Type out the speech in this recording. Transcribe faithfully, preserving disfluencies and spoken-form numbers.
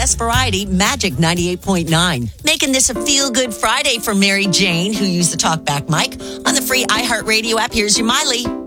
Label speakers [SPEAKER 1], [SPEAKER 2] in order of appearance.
[SPEAKER 1] best variety, Magic ninety-eight point nine. Making this a feel-good Friday for Mary Jane, who used the talkback mic. On the free iHeartRadio app, here's your Miley.